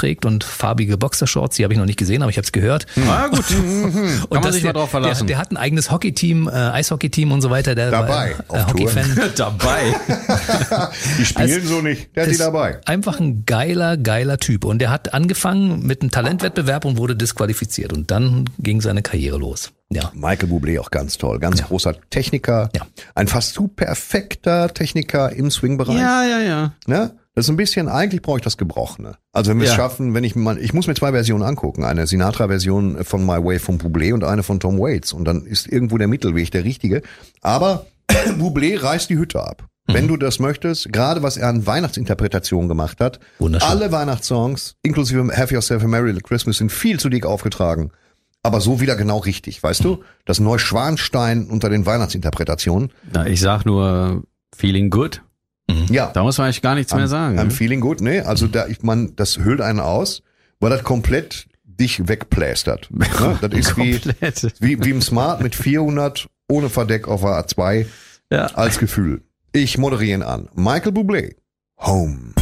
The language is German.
trägt und farbige Boxershorts. Die habe ich noch nicht gesehen, aber ich habe es gehört. Ah, gut. Kann man sich mal drauf verlassen. Der hat ein eigenes Hockeyteam, Eishockeyteam und so weiter. Der Dabei, war, auf Hockeyfan. Dabei. Die spielen so nicht, der hat die dabei. Einfach ein geiler Typ. Und der hat angefangen mit einem Talentwettbewerb und wurde disqualifiziert. Und dann ging seine Karriere los. Ja. Michael Bublé auch ganz toll, ganz großer Techniker, ein fast zu perfekter Techniker im Swing-Bereich. Ja. Ne? Das ist ein bisschen, eigentlich brauche ich das Gebrochene. Also wenn wir es schaffen, ich muss mir 2 Versionen angucken, eine Sinatra-Version von My Way von Bublé und eine von Tom Waits und dann ist irgendwo der Mittelweg der richtige. Aber Bublé reißt die Hütte ab. Wenn du das möchtest, gerade was er an Weihnachtsinterpretationen gemacht hat, alle Weihnachtssongs, inklusive Have Yourself a Merry Little Christmas, sind viel zu dick aufgetragen. Aber so wieder genau richtig, weißt du? Das Neuschwanstein unter den Weihnachtsinterpretationen. Na, ich sag nur Feeling Good. Ja. Da muss man eigentlich gar nichts mehr sagen. I'm feeling good, ne? Also das hüllt einen aus, weil das komplett dich wegplästert. Ne? Das ist wie im Smart mit 400 ohne Verdeck auf der A2 als Gefühl. Ich moderiere ihn an. Michael Bublé. Home.